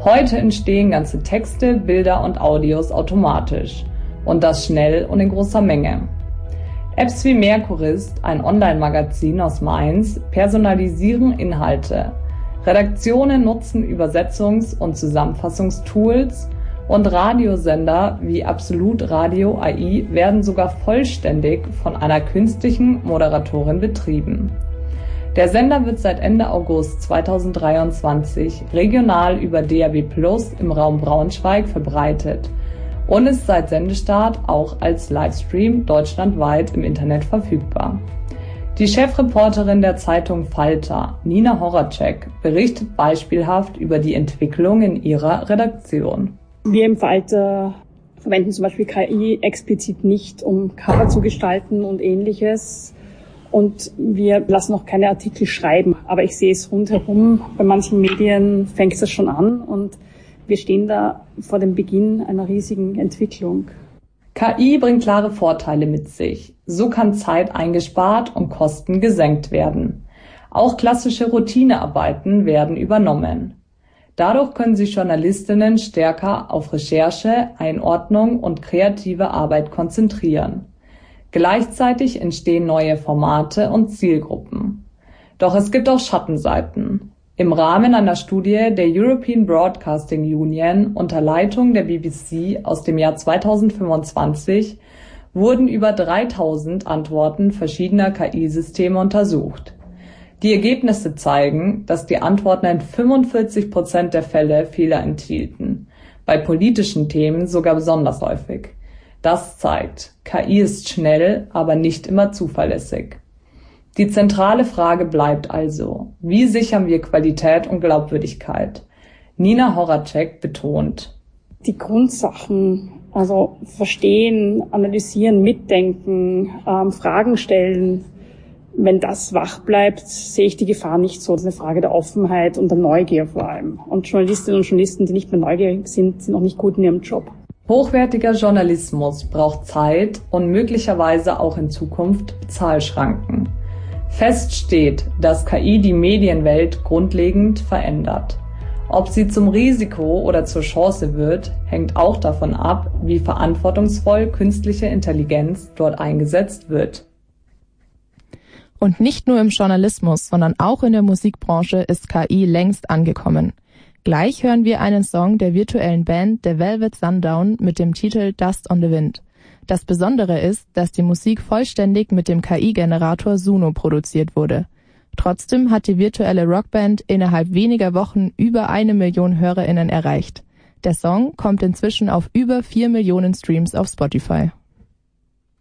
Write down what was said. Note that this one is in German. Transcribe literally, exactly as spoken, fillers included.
Heute entstehen ganze Texte, Bilder und Audios automatisch. Und das schnell und in großer Menge. Apps wie Mercurist, ein Online-Magazin aus Mainz, personalisieren Inhalte. Redaktionen nutzen Übersetzungs- und Zusammenfassungstools und Radiosender wie Absolut Radio A I werden sogar vollständig von einer künstlichen Moderatorin betrieben. Der Sender wird seit Ende August zweitausenddreiundzwanzig regional über D A B Plus im Raum Braunschweig verbreitet und ist seit Sendestart auch als Livestream deutschlandweit im Internet verfügbar. Die Chefreporterin der Zeitung Falter, Nina Horacek, berichtet beispielhaft über die Entwicklung in ihrer Redaktion. Wir im Falter verwenden zum Beispiel K I explizit nicht, um Cover zu gestalten und Ähnliches. Und wir lassen auch keine Artikel schreiben. Aber ich sehe es rundherum. Bei manchen Medien fängt es schon an und wir stehen da vor dem Beginn einer riesigen Entwicklung. K I bringt klare Vorteile mit sich. So kann Zeit eingespart und Kosten gesenkt werden. Auch klassische Routinearbeiten werden übernommen. Dadurch können sich Journalistinnen stärker auf Recherche, Einordnung und kreative Arbeit konzentrieren. Gleichzeitig entstehen neue Formate und Zielgruppen. Doch es gibt auch Schattenseiten. Im Rahmen einer Studie der European Broadcasting Union unter Leitung der B B C aus dem Jahr zweitausendfünfundzwanzig wurden über dreitausend Antworten verschiedener K I-Systeme untersucht. Die Ergebnisse zeigen, dass die Antworten in fünfundvierzig Prozent der Fälle Fehler enthielten, bei politischen Themen sogar besonders häufig. Das zeigt, K I ist schnell, aber nicht immer zuverlässig. Die zentrale Frage bleibt also, wie sichern wir Qualität und Glaubwürdigkeit? Nina Horacek betont: Die Grundsachen, also verstehen, analysieren, mitdenken, ähm, Fragen stellen. Wenn das wach bleibt, sehe ich die Gefahr nicht so. Das ist eine Frage der Offenheit und der Neugier vor allem. Und Journalistinnen und Journalisten, die nicht mehr neugierig sind, sind auch nicht gut in ihrem Job. Hochwertiger Journalismus braucht Zeit und möglicherweise auch in Zukunft Bezahlschranken. Fest steht, dass K I die Medienwelt grundlegend verändert. Ob sie zum Risiko oder zur Chance wird, hängt auch davon ab, wie verantwortungsvoll künstliche Intelligenz dort eingesetzt wird. Und nicht nur im Journalismus, sondern auch in der Musikbranche ist K I längst angekommen. Gleich hören wir einen Song der virtuellen Band The Velvet Sundown mit dem Titel Dust on the Wind. Das Besondere ist, dass die Musik vollständig mit dem K I-Generator Suno produziert wurde. Trotzdem hat die virtuelle Rockband innerhalb weniger Wochen über eine Million HörerInnen erreicht. Der Song kommt inzwischen auf über vier Millionen Streams auf Spotify.